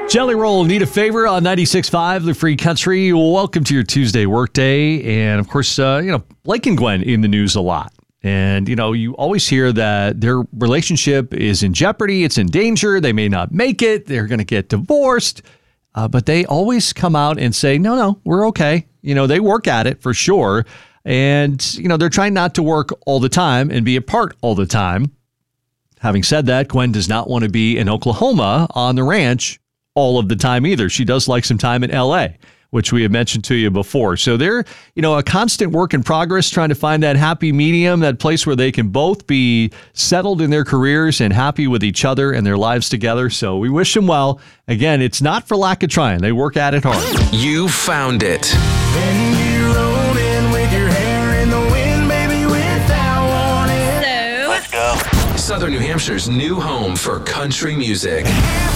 Jelly Roll, Need a Favor on 96.5, The Free Country. Welcome to your Tuesday workday. And of course, Blake and Gwen in the news a lot. And, you always hear that their relationship is in jeopardy. It's in danger. They may not make it. They're going to get divorced. But they always come out and say, no, we're okay. They work at it for sure. And, they're trying not to work all the time and be apart all the time. Having said that, Gwen does not want to be in Oklahoma on the ranch all of the time either. She does like some time in LA, which we have mentioned to you before. So they're, a constant work in progress, trying to find that happy medium, that place where they can both be settled in their careers and happy with each other and their lives together. So we wish them well. Again, it's not for lack of trying. They work at it hard. You found it. Then you roll in with your hair in the wind, baby, without warning. Let's go. Southern New Hampshire's new home for country music.